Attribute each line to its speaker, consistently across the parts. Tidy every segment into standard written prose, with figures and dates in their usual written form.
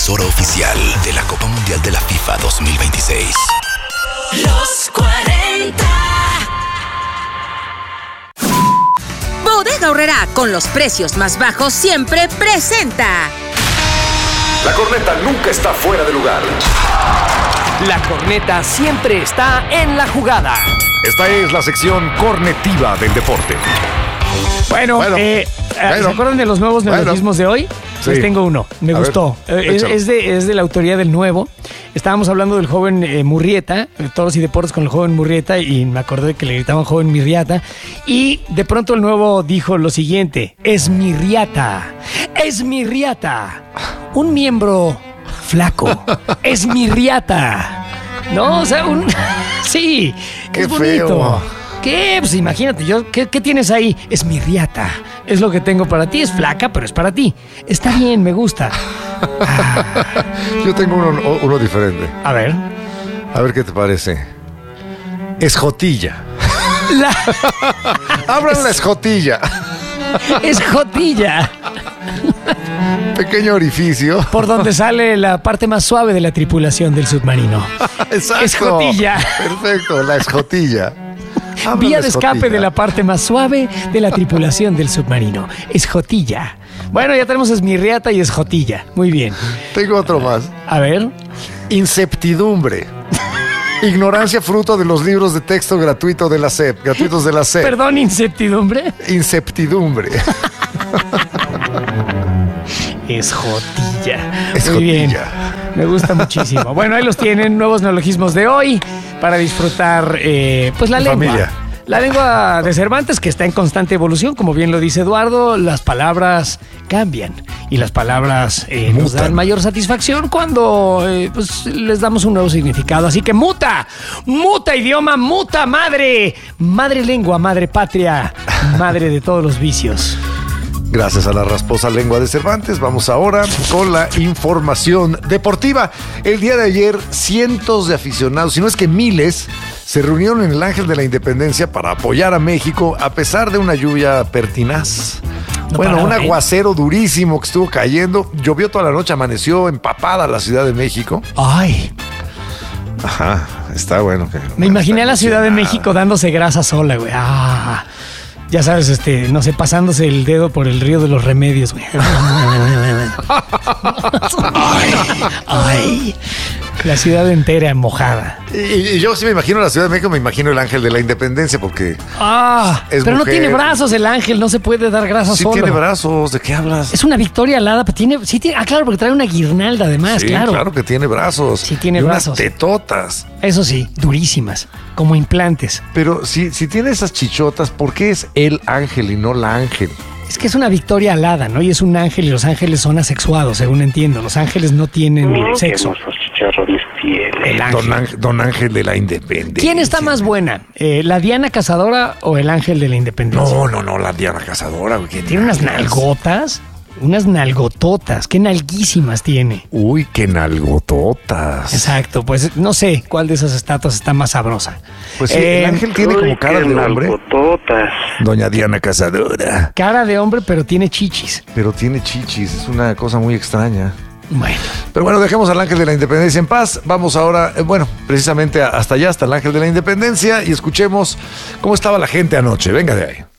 Speaker 1: emisora oficial de la Copa Mundial de la FIFA 2026.
Speaker 2: Los 40.
Speaker 3: Bodega Aurrerá, con los precios más bajos siempre presenta.
Speaker 4: La corneta nunca está fuera de lugar.
Speaker 5: La corneta siempre está en la jugada.
Speaker 4: Esta es la sección cornetiva del deporte.
Speaker 6: Bueno. ¿Se acuerdan de los nuevos neologismos de hoy?
Speaker 4: Sí.
Speaker 6: Les tengo uno, me gustó. Es de la autoría del Nuevo. Estábamos hablando del joven Murrieta, Toros y Deportes con el joven Murrieta, y me acordé que le gritaban joven Mirriata. Y de pronto el Nuevo dijo lo siguiente: Esmirriata, un miembro flaco, Esmirriata. No, o sea, sí,
Speaker 4: qué
Speaker 6: es bonito.
Speaker 4: Feo.
Speaker 6: ¿Qué? Pues imagínate, ¿qué tienes ahí? Es mi riata. Es lo que tengo para ti. Es flaca, pero es para ti. Está bien, me gusta.
Speaker 4: Yo tengo uno diferente.
Speaker 6: A ver
Speaker 4: qué te parece. Esjotilla. Abran la esjotilla.
Speaker 6: Esjotilla.
Speaker 4: Pequeño orificio.
Speaker 6: Por donde sale la parte más suave de la tripulación del submarino.
Speaker 4: Exacto.
Speaker 6: Esjotilla.
Speaker 4: Perfecto, la esjotilla.
Speaker 6: Vía de escape de la parte más suave de la tripulación del submarino. Esjotilla. Bueno, ya tenemos esmirriata y esjotilla. Muy bien.
Speaker 4: Tengo otro más.
Speaker 6: A ver.
Speaker 4: Inceptidumbre. Ignorancia fruto de los libros de texto gratuitos de la SEP.
Speaker 6: Perdón, incertidumbre.
Speaker 4: Inceptidumbre.
Speaker 6: Esjotilla. Muy bien. Me gusta muchísimo. Bueno, ahí los tienen, nuevos neologismos de hoy para disfrutar pues la lengua.
Speaker 4: Familia.
Speaker 6: La lengua de Cervantes, que está en constante evolución, como bien lo dice Eduardo. Las palabras cambian y las palabras nos dan mayor satisfacción cuando pues les damos un nuevo significado. Así que muta idioma, muta madre lengua, madre patria, madre de todos los vicios.
Speaker 4: Gracias a la rasposa lengua de Cervantes, vamos ahora con la información deportiva. El día de ayer, cientos de aficionados, si no es que miles, se reunieron en el Ángel de la Independencia para apoyar a México a pesar de una lluvia pertinaz. Un aguacero durísimo que estuvo cayendo. Llovió toda la noche, amaneció empapada la Ciudad de México.
Speaker 6: ¡Ay!
Speaker 4: Ajá, está bueno.
Speaker 6: Me imaginé a la Ciudad de México dándose grasa sola, güey. ¡Ah! Ya sabes, no sé, pasándose el dedo por el río de los remedios, güey. Ay, la ciudad entera mojada.
Speaker 4: Y yo sí me imagino la Ciudad de México, me imagino el Ángel de la Independencia, porque es
Speaker 6: pero
Speaker 4: mujer.
Speaker 6: No tiene brazos el ángel, no se puede dar grasa
Speaker 4: sí
Speaker 6: solo.
Speaker 4: Sí tiene brazos, ¿de qué hablas?
Speaker 6: Es una victoria alada, pero tiene, claro, porque trae una guirnalda además,
Speaker 4: sí,
Speaker 6: claro.
Speaker 4: Claro que tiene brazos.
Speaker 6: Sí tiene
Speaker 4: y
Speaker 6: brazos.
Speaker 4: Unas tetotas.
Speaker 6: Eso sí, durísimas, como implantes.
Speaker 4: Pero si tiene esas chichotas, ¿por qué es el ángel y no la ángel?
Speaker 6: Es que es una victoria alada, ¿no? Y es un ángel y los ángeles son asexuados, según entiendo. Los ángeles no tienen sexo. El ángel.
Speaker 4: Don Ángel de la Independencia.
Speaker 6: ¿Quién está más buena? ¿La Diana Cazadora o el Ángel de la Independencia?
Speaker 4: No, la Diana Cazadora. Güey,
Speaker 6: tiene unas nalgotas. Unas nalgototas, qué nalguísimas tiene.
Speaker 4: Uy, qué nalgototas.
Speaker 6: Exacto, pues no sé cuál de esas estatuas está más sabrosa.
Speaker 4: Pues sí, el ángel tiene como cara de hombre.
Speaker 7: Nalgototas.
Speaker 4: Doña Diana Cazadora.
Speaker 6: Cara de hombre, pero tiene chichis.
Speaker 4: Es una cosa muy extraña.
Speaker 6: Bueno.
Speaker 4: Pero bueno, dejemos al Ángel de la Independencia en paz. Vamos ahora, precisamente hasta allá, hasta el Ángel de la Independencia, y escuchemos cómo estaba la gente anoche. Venga de ahí.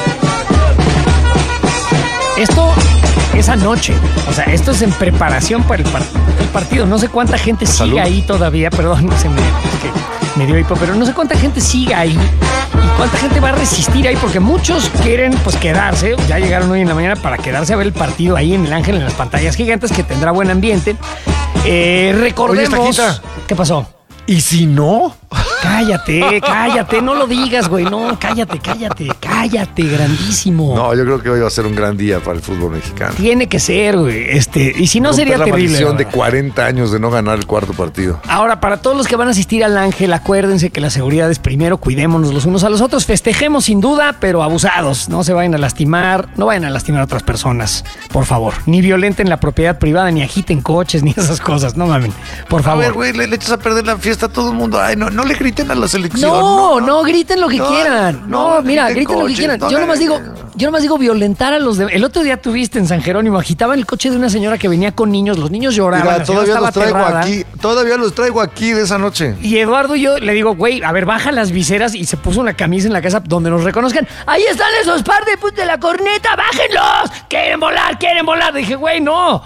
Speaker 6: Esto es anoche, o sea, esto es en preparación para el partido. No sé cuánta gente sigue ahí todavía, perdón, me dio hipo, pero no sé cuánta gente sigue ahí y cuánta gente va a resistir ahí, porque muchos quieren pues quedarse, ya llegaron hoy en la mañana para quedarse a ver el partido ahí en el Ángel, en las pantallas gigantes, que tendrá buen ambiente. Recordemos...
Speaker 4: Oye, Estaquita.
Speaker 6: ¿Qué pasó?
Speaker 4: ¿Y si no?
Speaker 6: Cállate, no lo digas, güey, no, cállate, grandísimo.
Speaker 4: No, yo creo que hoy va a ser un gran día para el fútbol mexicano.
Speaker 6: Tiene que ser, güey, y si no sería terrible.
Speaker 4: La maldición de 40 años de no ganar el cuarto partido.
Speaker 6: Ahora, para todos los que van a asistir al Ángel, acuérdense que la seguridad es primero, cuidémonos los unos a los otros, festejemos sin duda, pero abusados, no se vayan a lastimar, no vayan a lastimar a otras personas, por favor, ni violenten la propiedad privada, ni agiten coches, ni esas cosas, no mamen, por favor.
Speaker 4: A ver, güey, le echas a perder la fiesta a todo el mundo, ay, no le grites griten a la selección.
Speaker 6: No, griten lo que quieran. No, mira, griten lo que quieran. Yo nomás digo violentar a los de... El otro día tuviste en San Jerónimo, agitaban el coche de una señora que venía con niños, los niños lloraban.
Speaker 4: Mira, todavía los traigo aquí de esa noche.
Speaker 6: Y Eduardo y yo le digo, güey, a ver, baja las viseras, y se puso una camisa en la casa donde nos reconozcan. Ahí están esos par de la corneta, bájenlos. Quieren volar. Dije, güey, no.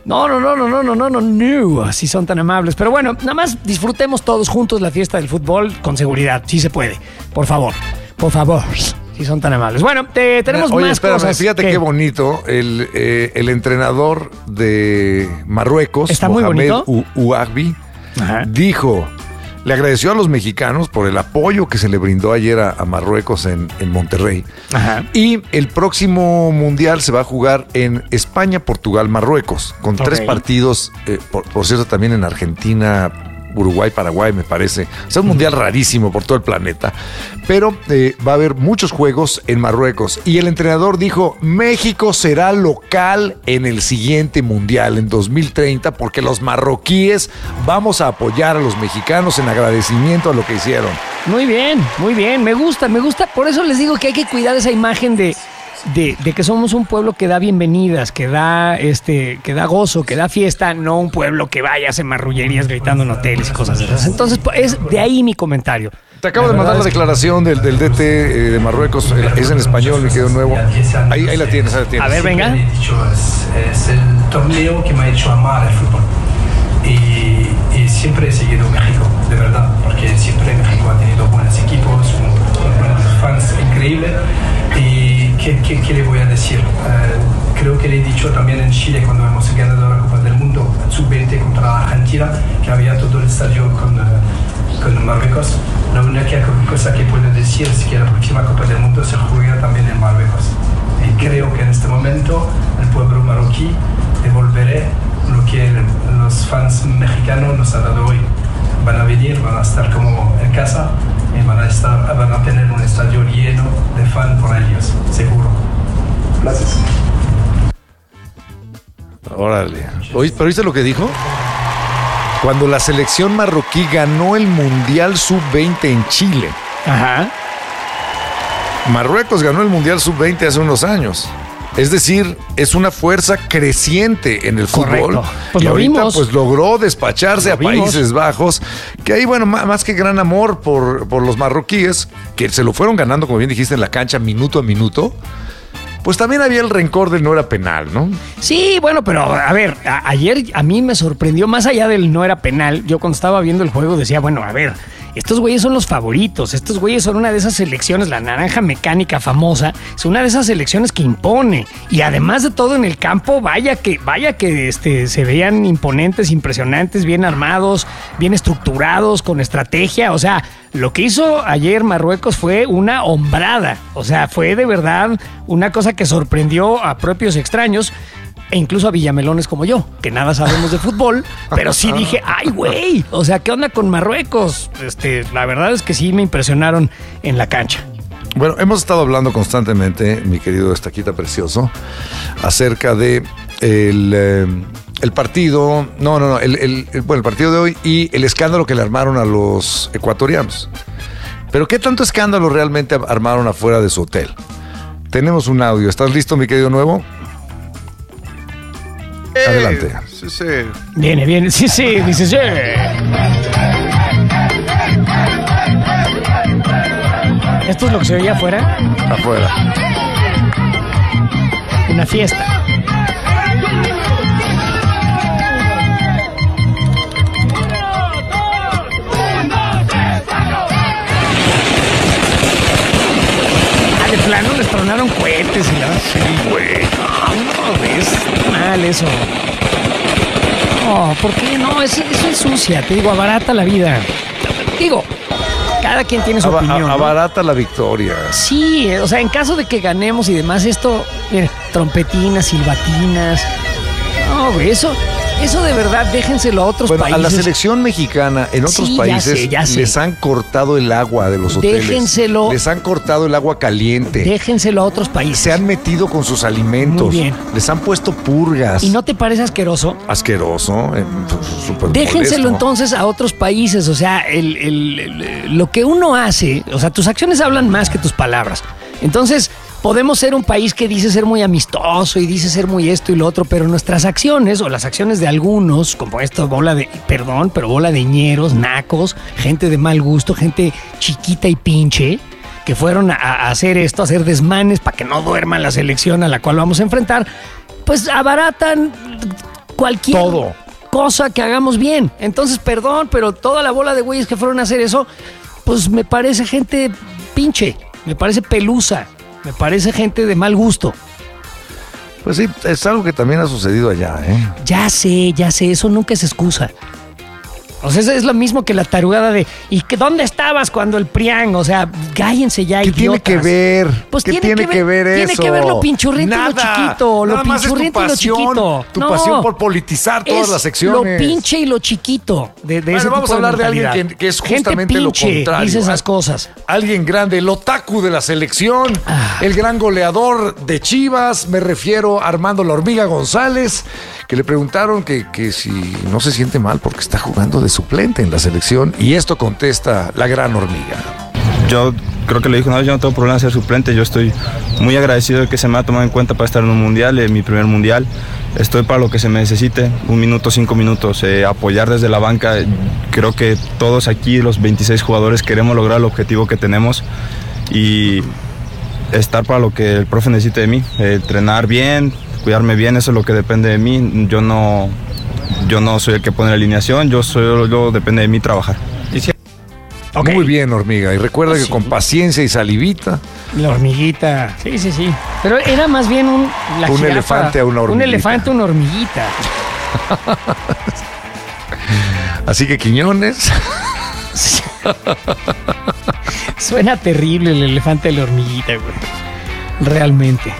Speaker 6: No, así son tan amables. Pero bueno, nada más disfrutemos todos juntos la fiesta del fútbol con seguridad. Sí se puede. Por favor. Si son tan amables. Bueno, tenemos más cosas.
Speaker 4: Fíjate qué bonito. El entrenador de Marruecos,
Speaker 6: ¿está
Speaker 4: Mohamed
Speaker 6: Ouagbi?
Speaker 4: Dijo, le agradeció a los mexicanos por el apoyo que se le brindó ayer a Marruecos en Monterrey. Ajá. Y el próximo mundial se va a jugar en España, Portugal, Marruecos, con 3 partidos, por cierto, también en Argentina, Uruguay, Paraguay, me parece. O sea, un mundial rarísimo por todo el planeta. Pero va a haber muchos juegos en Marruecos. Y el entrenador dijo, México será local en el siguiente mundial, en 2030, porque los marroquíes vamos a apoyar a los mexicanos en agradecimiento a lo que hicieron.
Speaker 6: Muy bien. Me gusta. Por eso les digo que hay que cuidar esa imagen de que somos un pueblo que da bienvenidas, que da gozo, que da fiesta, no un pueblo que vaya a hacer marrullerías gritando en hoteles y cosas de esas. Entonces, es de ahí mi comentario.
Speaker 4: Te acabo de mandar la declaración del DT de Marruecos, es en español, me quedó nuevo. Ahí la tienes,
Speaker 6: A ver, venga.
Speaker 7: Es el torneo que me ha hecho amar el fútbol. Y siempre he seguido México, de verdad, porque siempre México ha tenido buenos equipos, buenos fans increíbles. ¿Y qué le voy a decir? Creo que le he dicho también en Chile, cuando hemos ganado la Copa del Mundo sub-20 contra Argentina, que había todo el estadio con Marruecos. La única cosa que puedo decir es que la próxima Copa del Mundo se juega también en Marruecos. Y creo que en este momento el pueblo marroquí devolverá lo que los fans mexicanos nos han dado hoy. Van a venir, van a estar como en casa y van a tener un estadio lleno de fans por ellos, seguro. Gracias.
Speaker 4: Órale. ¿Pero viste lo que dijo? Cuando la selección marroquí ganó el Mundial Sub-20 en Chile.
Speaker 6: Ajá.
Speaker 4: Marruecos ganó el Mundial Sub-20 hace unos años. Es decir, es una fuerza creciente en el fútbol.
Speaker 6: Pues
Speaker 4: y
Speaker 6: lo
Speaker 4: ahorita
Speaker 6: vimos.
Speaker 4: Pues logró despacharse a Países Bajos, que ahí, bueno, más que gran amor por los marroquíes, que se lo fueron ganando, como bien dijiste, en la cancha minuto a minuto. Pues también había el rencor del no era penal, ¿no?
Speaker 6: Sí, bueno, pero a ver, ayer a mí me sorprendió, más allá del no era penal, yo cuando estaba viendo el juego decía, bueno, a ver, estos güeyes son los favoritos, estos güeyes son una de esas selecciones, la naranja mecánica famosa, es una de esas selecciones que impone, y además de todo en el campo, vaya que se veían imponentes, impresionantes, bien armados, bien estructurados, con estrategia, o sea, lo que hizo ayer Marruecos fue una hombrada, o sea, fue de verdad una cosa que sorprendió a propios extraños, e incluso a villamelones como yo, que nada sabemos de fútbol, pero sí dije, ¡ay, güey! O sea, ¿qué onda con Marruecos? La verdad es que sí me impresionaron en la cancha.
Speaker 4: Bueno, hemos estado hablando constantemente, mi querido Estaquita Precioso, acerca de el partido, el partido de hoy y el escándalo que le armaron a los ecuatorianos. Pero ¿qué tanto escándalo realmente armaron afuera de su hotel? Tenemos un audio. ¿Estás listo, mi querido Nuevo? Adelante.
Speaker 8: Sí.
Speaker 6: Viene, sí, dice sí. ¿Esto es lo que se veía afuera?
Speaker 4: Afuera.
Speaker 6: Una fiesta. De plano les tronaron cohetes y la... Sí, güey. No, es mal eso. No, ¿por qué? No, eso ensucia. Te digo, abarata la vida. Digo, cada quien tiene su opinión.
Speaker 4: Abarata la victoria.
Speaker 6: Sí, o sea, en caso de que ganemos y demás, esto, mire, trompetinas, silbatinas. No, güey, eso eso de verdad déjenselo a otros países.
Speaker 4: A la selección mexicana en otros países
Speaker 6: ya sé.
Speaker 4: les han cortado el agua de los hoteles.
Speaker 6: Déjenselo.
Speaker 4: Les han cortado el agua caliente.
Speaker 6: Déjenselo a otros países.
Speaker 4: Se han metido con sus alimentos.
Speaker 6: Muy bien.
Speaker 4: Les han puesto purgas.
Speaker 6: ¿Y no te parece asqueroso?
Speaker 4: Asqueroso, súper
Speaker 6: Déjenselo
Speaker 4: molesto.
Speaker 6: entonces a otros países. O sea, lo que uno hace, o sea, tus acciones hablan más que tus palabras. Entonces, podemos ser un país que dice ser muy amistoso y dice ser muy esto y lo otro, pero nuestras acciones o las acciones de algunos, como esto, bola de ñeros, nacos, gente de mal gusto, gente chiquita y pinche, que fueron a hacer esto, a hacer desmanes para que no duerma la selección a la cual vamos a enfrentar, pues abaratan cualquier cosa que hagamos bien. Entonces, perdón, pero toda la bola de güeyes que fueron a hacer eso, pues me parece gente pinche, me parece pelusa. Me parece gente de mal gusto.
Speaker 4: Pues sí, es algo que también ha sucedido allá, ¿eh?
Speaker 6: Ya sé, eso nunca es excusa. O sea, es lo mismo que la tarugada de ¿y dónde estabas cuando el PRIAN? O sea, cállense ya,
Speaker 4: ¿Qué tiene que ver?
Speaker 6: Pues
Speaker 4: ¿Qué tiene que ver eso?
Speaker 6: Tiene que ver lo pinchurriento y lo chiquito.
Speaker 4: Nada
Speaker 6: Lo
Speaker 4: más
Speaker 6: pinchurriento y lo chiquito.
Speaker 4: Tu pasión por politizar todas las secciones.
Speaker 6: Lo pinche y lo chiquito de ese tipo
Speaker 4: vamos a hablar de alguien
Speaker 6: mentalidad.
Speaker 4: que es justamente
Speaker 6: gente
Speaker 4: lo
Speaker 6: pinche,
Speaker 4: contrario.
Speaker 6: dice esas cosas.
Speaker 4: Alguien grande, el otaku de la selección, el gran goleador de Chivas, me refiero a Armando La Hormiga González, que le preguntaron que si no se siente mal porque está jugando de suplente en la selección, y esto contesta la gran Hormiga.
Speaker 8: Yo creo que le dije una vez, yo no tengo problema de ser suplente, yo estoy muy agradecido de que se me ha tomado en cuenta para estar en un mundial, en mi primer mundial. Estoy para lo que se me necesite, 1 minuto, 5 minutos, apoyar desde la banca. Creo que todos aquí, los 26 jugadores, queremos lograr el objetivo que tenemos y estar para lo que el profe necesite de mí, entrenar bien, cuidarme bien, eso es lo que depende de mí. Yo no soy el que pone la alineación, yo depende de mí trabajar.
Speaker 4: Okay. Muy bien, Hormiga. Y recuerda que con paciencia y salivita.
Speaker 6: La hormiguita. Sí. Pero era más bien un
Speaker 4: elefante a una hormiguita.
Speaker 6: Un elefante a una hormiguita.
Speaker 4: Así que Quiñones.
Speaker 6: Suena terrible el elefante a la hormiguita, güey. Realmente.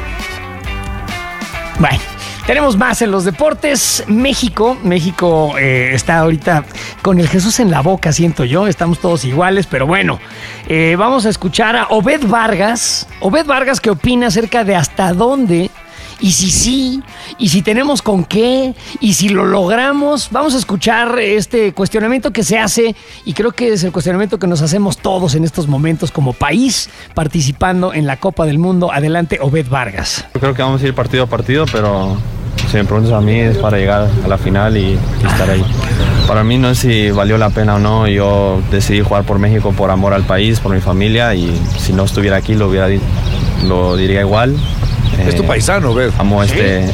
Speaker 6: Bueno. Tenemos más en los deportes. México está ahorita con el Jesús en la boca, siento yo. Estamos todos iguales, pero bueno. Vamos a escuchar a Obed Vargas. Obed Vargas, ¿qué opina acerca de hasta dónde? Y si sí, y si tenemos con qué, y si lo logramos. Vamos a escuchar este cuestionamiento que se hace, y creo que es el cuestionamiento que nos hacemos todos en estos momentos como país, participando en la Copa del Mundo. Adelante, Obed Vargas.
Speaker 8: Yo creo que vamos a ir partido a partido, pero si me preguntas a mí es para llegar a la final y estar ahí. Para mí no es si valió la pena o no, yo decidí jugar por México por amor al país, por mi familia, y si no estuviera aquí lo diría igual.
Speaker 4: Es tu paisano, ¿ves?
Speaker 8: Amo este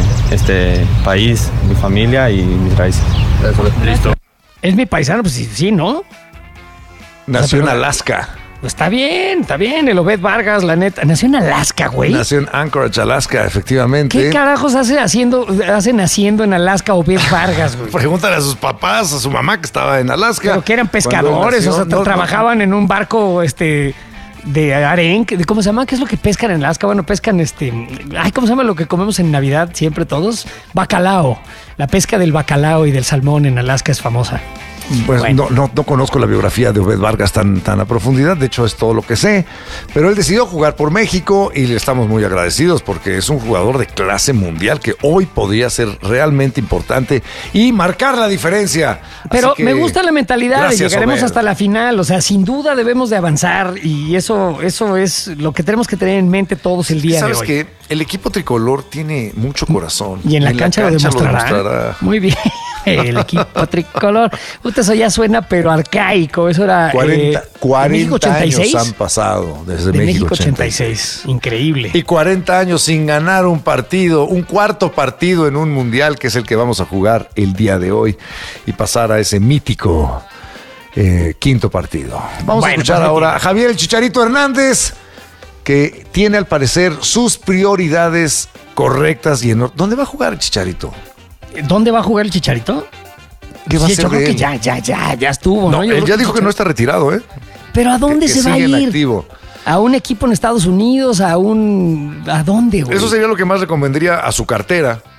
Speaker 8: país, mi familia y mis raíces. Listo.
Speaker 6: Es mi paisano, pues sí, ¿no?
Speaker 4: Nació en Alaska.
Speaker 6: Pues está bien, el Obed Vargas, la neta. Nació en Alaska, güey.
Speaker 4: Nació en Anchorage, Alaska, efectivamente.
Speaker 6: ¿Qué carajos hace naciendo en Alaska Obed Vargas, güey?
Speaker 4: Pregúntale a sus papás, a su mamá que estaba en Alaska.
Speaker 6: Pero que eran pescadores, nació, o sea, trabajaban en un barco, de arenque, ¿cómo se llama? ¿Qué es lo que pescan en Alaska? Bueno, pescan ¿cómo se llama lo que comemos en Navidad siempre todos? Bacalao. La pesca del bacalao y del salmón en Alaska es famosa.
Speaker 4: Pues bueno. No conozco la biografía de Obed Vargas tan a profundidad, de hecho es todo lo que sé, pero él decidió jugar por México y le estamos muy agradecidos porque es un jugador de clase mundial que hoy podría ser realmente importante y marcar la diferencia.
Speaker 6: Pero me gusta la mentalidad de llegaremos
Speaker 4: Obed.
Speaker 6: hasta la final, o sea, sin duda debemos de avanzar y eso es lo que tenemos que tener en mente todos el día de hoy.
Speaker 4: ¿Sabes qué? El equipo tricolor tiene mucho corazón.
Speaker 6: Y en la cancha lo demostrará. Muy bien. El equipo tricolor. Eso ya suena, pero arcaico. Eso era.
Speaker 4: 40 años han pasado desde México 86.
Speaker 6: Increíble.
Speaker 4: Y 40 años sin ganar un partido, un cuarto partido en un mundial, que es el que vamos a jugar el día de hoy, y pasar a ese mítico quinto partido. Vamos a escuchar ahora a Javier el Chicharito Hernández, que tiene al parecer sus prioridades correctas y ¿Dónde va a jugar el Chicharito?
Speaker 6: ¿Dónde va a jugar el Chicharito?
Speaker 4: ¿Qué va a hacer
Speaker 6: yo creo
Speaker 4: de
Speaker 6: que
Speaker 4: él?
Speaker 6: ya estuvo, ¿no?
Speaker 4: Él ya dijo que no está retirado, ¿eh?
Speaker 6: ¿Pero a dónde se va a ir?
Speaker 4: Activo.
Speaker 6: ¿A un equipo en Estados Unidos? ¿A dónde, güey?
Speaker 4: Eso sería lo que más recomendaría a su cartera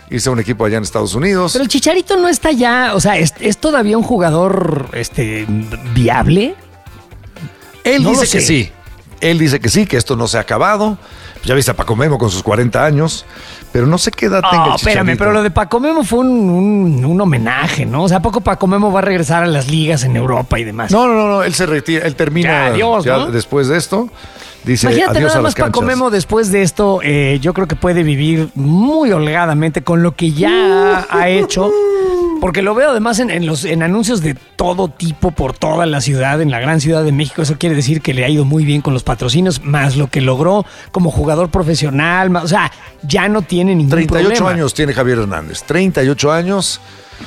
Speaker 4: irse a un equipo allá en Estados Unidos.
Speaker 6: Pero el Chicharito no está ya, o sea, ¿es todavía un jugador viable?
Speaker 4: Él
Speaker 6: No
Speaker 4: dice
Speaker 6: lo sé.
Speaker 4: que sí. Él dice que sí, que esto no se ha acabado. Ya viste a Paco Memo con sus 40 años, pero no sé qué edad tenga el Chicharito.
Speaker 6: Espérame, pero lo de Paco Memo fue un homenaje, ¿no? O sea, ¿a poco Paco Memo va a regresar a las ligas en Europa y demás?
Speaker 4: No, él se retira, él termina
Speaker 6: Ya, adiós,
Speaker 4: ya
Speaker 6: ¿no?
Speaker 4: después de esto. Dice
Speaker 6: Imagínate
Speaker 4: adiós
Speaker 6: nada
Speaker 4: a las
Speaker 6: más Paco
Speaker 4: canchas.
Speaker 6: Memo después de esto, yo creo que puede vivir muy holgadamente con lo que ya ha hecho, porque lo veo además en anuncios de todo tipo por toda la ciudad, en la gran Ciudad de México. Eso quiere decir que le ha ido muy bien con los patrocinios, más lo que logró como jugador profesional, o sea, ya no tiene ningún
Speaker 4: 38
Speaker 6: problema.
Speaker 4: años tiene Javier Hernández, 38 años.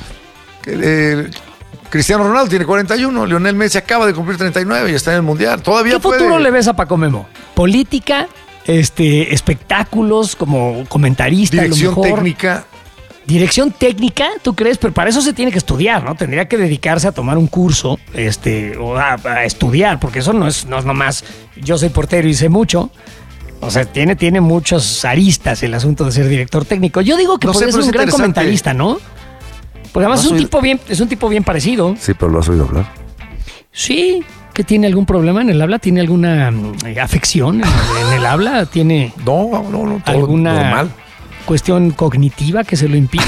Speaker 4: Cristiano Ronaldo tiene 41, Lionel Messi acaba de cumplir 39 y está en el Mundial. Todavía
Speaker 6: ¿Qué
Speaker 4: puede.
Speaker 6: futuro le ves a Paco Memo? ¿Política? Espectáculos como comentarista,
Speaker 4: Dirección
Speaker 6: a lo mejor.
Speaker 4: técnica.
Speaker 6: Dirección técnica, ¿tú crees? Pero para eso se tiene que estudiar, ¿no? Tendría que dedicarse a tomar un curso, o a estudiar, porque eso no es nomás yo soy portero y sé mucho. O sea, tiene muchas aristas el asunto de ser director técnico. Yo digo que
Speaker 4: No sé,
Speaker 6: podría ser
Speaker 4: pero
Speaker 6: un
Speaker 4: es
Speaker 6: gran
Speaker 4: interesante.
Speaker 6: comentarista, ¿no? Porque además es un tipo bien parecido.
Speaker 4: Sí, pero lo has oído hablar.
Speaker 6: Sí, que tiene algún problema en el habla, tiene alguna afección en el habla, tiene
Speaker 4: No, todo
Speaker 6: alguna
Speaker 4: normal.
Speaker 6: cuestión cognitiva que se lo impide.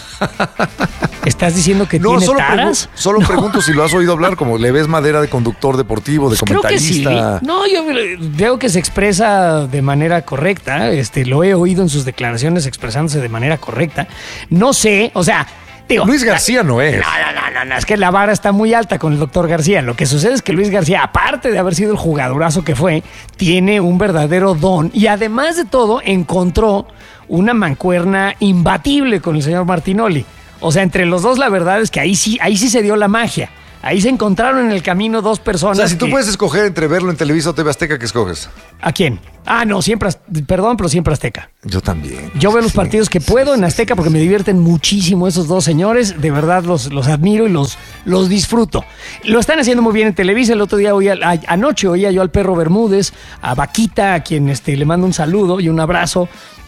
Speaker 6: ¿Estás diciendo que tiene taras?
Speaker 4: Solo pregunto si lo has oído hablar, como le ves madera de conductor deportivo, de
Speaker 6: Creo que sí.
Speaker 4: comentarista.
Speaker 6: No, yo veo que se expresa de manera correcta. Lo he oído en sus declaraciones expresándose de manera correcta. No sé, o sea, digo,
Speaker 4: Luis García no es.
Speaker 6: No, es que la vara está muy alta con el doctor García. Lo que sucede es que Luis García, aparte de haber sido el jugadorazo que fue, tiene un verdadero don y además de todo encontró una mancuerna imbatible con el señor Martinoli. O sea, entre los dos la verdad es que ahí sí se dio la magia. Ahí se encontraron en el camino dos personas.
Speaker 4: O sea, si tú puedes escoger entre verlo en Televisa o TV Azteca, ¿qué escoges?
Speaker 6: ¿A quién? No, siempre, perdón, pero siempre Azteca.
Speaker 4: Yo también.
Speaker 6: Yo veo los partidos que puedo en Azteca porque me divierten muchísimo esos dos señores. De verdad los admiro y los disfruto. Lo están haciendo muy bien en Televisa. El otro día anoche oía yo al Perro Bermúdez, a Vaquita, a quien le mando un saludo y un abrazo.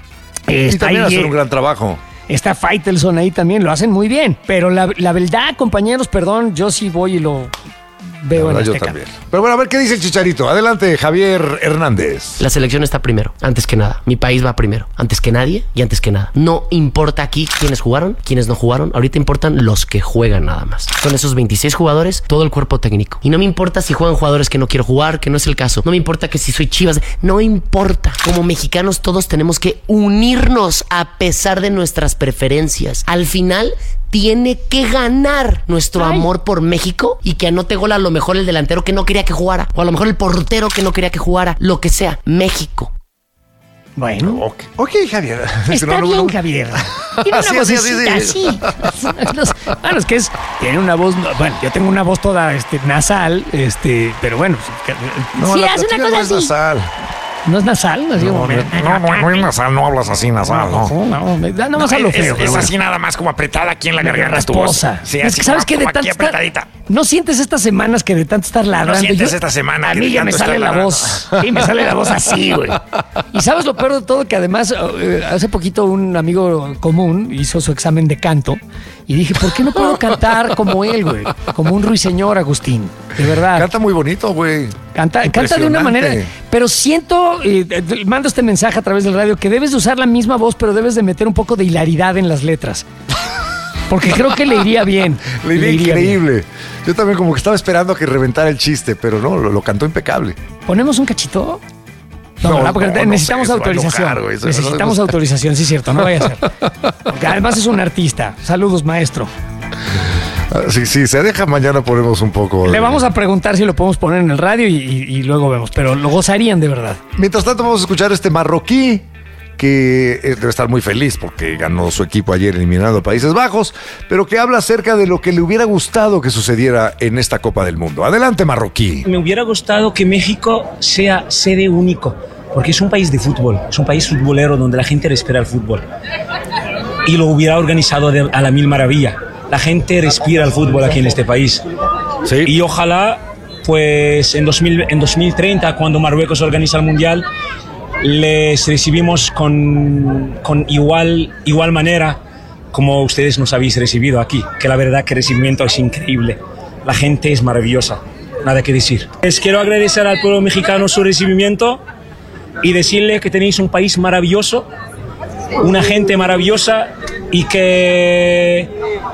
Speaker 4: Y también hacen un gran trabajo.
Speaker 6: Está Faitelson ahí también, lo hacen muy bien. Pero la verdad, compañeros, perdón, yo sí voy y lo veo en
Speaker 4: Yo
Speaker 6: Azteca.
Speaker 4: también. Pero bueno, a ver qué dice el Chicharito. Adelante, Javier Hernández.
Speaker 9: La selección está primero, antes que nada. Mi país va primero, antes que nadie y antes que nada. No importa aquí quiénes jugaron, quiénes no jugaron. Ahorita importan los que juegan nada más. Son esos 26 jugadores, todo el cuerpo técnico. Y no me importa si juegan jugadores que no quiero jugar, que no es el caso. No me importa que si soy Chivas. No importa. Como mexicanos todos tenemos que unirnos a pesar de nuestras preferencias. Al final tiene que ganar nuestro amor por México y que anote gol a lo mejor el delantero que no quería que jugara o a lo mejor el portero que no quería que jugara, lo que sea. México.
Speaker 6: Bueno.
Speaker 4: Ok, Javier.
Speaker 6: Está bien, Javier. Tiene una vocecita así. Bueno, es que tiene una voz, bueno, yo tengo una voz toda nasal, pero bueno.
Speaker 4: No,
Speaker 6: sí,
Speaker 4: la
Speaker 6: hace una
Speaker 4: tuya
Speaker 6: cosa
Speaker 4: no es
Speaker 6: así.
Speaker 4: nasal.
Speaker 6: ¿No es nasal? Así como,
Speaker 4: No es nasal, no hablas así nasal, ¿no?
Speaker 6: No más a lo feo.
Speaker 10: Es así nada más como apretada aquí en la garganta.
Speaker 6: Rasposa.
Speaker 10: Sí,
Speaker 6: Es
Speaker 10: así
Speaker 6: que sabes que de
Speaker 10: como aquí
Speaker 6: tanto
Speaker 10: apretadita.
Speaker 6: ¿No sientes estas semanas que de tanto estar ladrando?
Speaker 10: No sientes esta semana
Speaker 6: A
Speaker 10: que
Speaker 6: mí
Speaker 10: de
Speaker 6: ya me
Speaker 10: tanto
Speaker 6: sale
Speaker 10: estar
Speaker 6: la
Speaker 10: ladrando.
Speaker 6: voz. Sí, me sale la voz así, güey. Y sabes lo peor de todo, que además hace poquito un amigo común hizo su examen de canto y dije, ¿por qué no puedo cantar como él, güey? Como un ruiseñor, Agustín. De verdad.
Speaker 4: Canta muy bonito, güey.
Speaker 6: Canta de una manera, pero siento, mando este mensaje a través del radio, que debes de usar la misma voz, pero debes de meter un poco de hilaridad en las letras. Porque creo que le iría bien.
Speaker 4: Le iría increíble. Bien. Yo también como que estaba esperando a que reventara el chiste, pero no, lo cantó impecable.
Speaker 6: ¿Ponemos un cachito? No, porque necesitamos autorización. Necesitamos autorización, sí es cierto, no vaya a ser. Porque además es un artista. Saludos, maestro.
Speaker 4: Sí, se deja, mañana ponemos un poco.
Speaker 6: Le vamos a preguntar si lo podemos poner en el radio y luego vemos, pero lo gozarían de verdad.
Speaker 4: Mientras tanto vamos a escuchar a este marroquí que debe estar muy feliz porque ganó su equipo ayer eliminando a Países Bajos, pero que habla acerca de lo que le hubiera gustado que sucediera en esta Copa del Mundo. Adelante, marroquí.
Speaker 11: Me hubiera gustado que México sea sede único, porque es un país de fútbol, es un país futbolero donde la gente respira el fútbol. Y lo hubiera organizado a la mil maravilla. La gente respira el fútbol aquí en este país.
Speaker 4: Sí.
Speaker 11: Y ojalá, pues en 2030, cuando Marruecos organiza el Mundial, les recibimos con igual manera como ustedes nos habéis recibido aquí, que la verdad que el recibimiento es increíble. La gente es maravillosa, nada que decir. Les quiero agradecer al pueblo mexicano su recibimiento y decirle que tenéis un país maravilloso, una gente maravillosa y que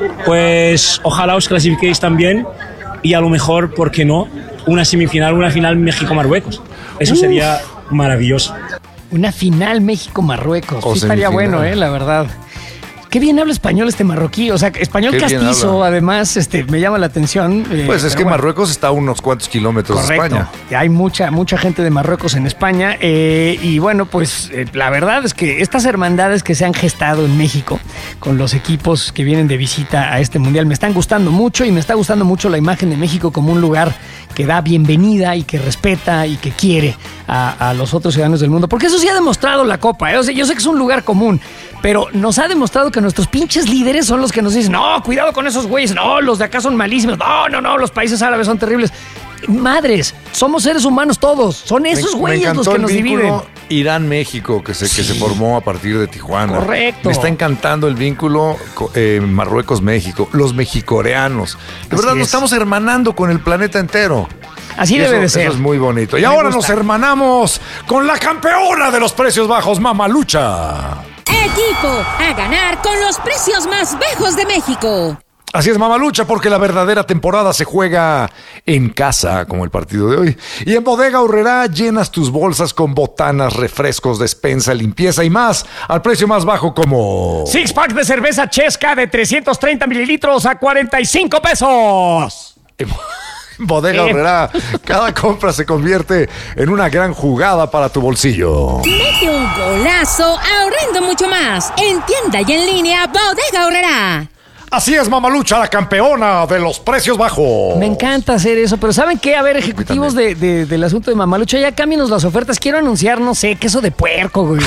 Speaker 11: pues ojalá os clasifiquéis también y a lo mejor, ¿por qué no? Una semifinal, una final México-Marruecos. Eso sería maravilloso.
Speaker 6: Una final México-Marruecos. Sí, estaría bueno, la verdad. Qué bien habla español este marroquí, o sea, español
Speaker 4: Qué
Speaker 6: castizo, además, me llama la atención.
Speaker 4: Pues es que bueno, Marruecos está a unos cuantos kilómetros de España.
Speaker 6: Hay mucha gente de Marruecos en España y bueno, pues la verdad es que estas hermandades que se han gestado en México con los equipos que vienen de visita a este mundial me están gustando mucho y me está gustando mucho la imagen de México como un lugar que da bienvenida y que respeta y que quiere a los otros ciudadanos del mundo, porque eso sí ha demostrado la Copa, O sea, yo sé que es un lugar común, pero nos ha demostrado que nuestros pinches líderes son los que nos dicen, no, cuidado con esos güeyes, no, los de acá son malísimos, no, los países árabes son terribles. Madres, somos seres humanos todos, son esos güeyes los que nos dividen.
Speaker 4: Irán-México que se formó a partir de Tijuana.
Speaker 6: Correcto.
Speaker 4: Me está encantando el vínculo Marruecos-México, los mexicoreanos. De verdad, nos estamos hermanando con el planeta entero.
Speaker 6: Así debe de ser.
Speaker 4: Eso es muy bonito. Y ahora nos hermanamos con la campeona de los precios bajos, Mamalucha.
Speaker 3: Equipo a ganar con los precios más bajos de México.
Speaker 4: Así es, Mamalucha, porque la verdadera temporada se juega en casa, como el partido de hoy. Y en Bodega Aurrerá llenas tus bolsas con botanas, refrescos, despensa, limpieza y más, al precio más bajo como...
Speaker 6: Six pack de cerveza Chesca de 330 mililitros a 45 pesos.
Speaker 4: En Bodega Aurrerá, cada compra se convierte en una gran jugada para tu bolsillo.
Speaker 3: Mete un golazo ahorrando mucho más. En tienda y en línea, Bodega Aurrerá.
Speaker 4: Así es, Mamalucha, la campeona de los precios bajos.
Speaker 6: Me encanta hacer eso, pero ¿saben qué? A ver, ejecutivos del asunto de Mamalucha, ya cámbienos las ofertas. Quiero anunciar, no sé, queso de puerco, güey.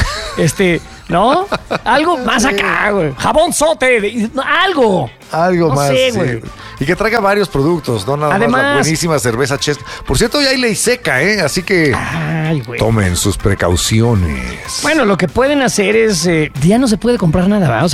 Speaker 6: ¿No? Algo más acá, güey. Jabón sote, algo.
Speaker 4: Algo
Speaker 6: no
Speaker 4: más,
Speaker 6: sé,
Speaker 4: sí.
Speaker 6: Güey.
Speaker 4: Y que traiga varios productos, no nada
Speaker 6: Además,
Speaker 4: más la buenísima cerveza Chesca. Por cierto, ya hay ley seca, así que tomen sus precauciones.
Speaker 6: Bueno, lo que pueden hacer es, ya no se puede comprar nada, ¿verdad?